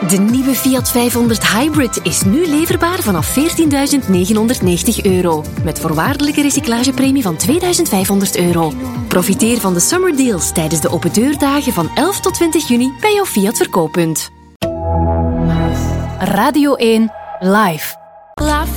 De nieuwe Fiat 500 Hybrid is nu leverbaar vanaf €14.990. Met voorwaardelijke recyclagepremie van €2.500. Profiteer van de summer deals tijdens de open deurdagen van 11 tot 20 juni bij jouw Fiat verkooppunt. Radio 1 Live.